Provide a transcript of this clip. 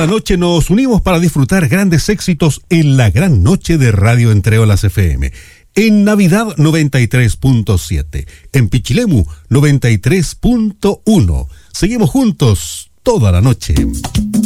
Cada noche nos unimos para disfrutar grandes éxitos en la gran noche de Radio Entre Olas FM. En Navidad 93.7, en Pichilemu 93.1. Seguimos juntos toda la noche.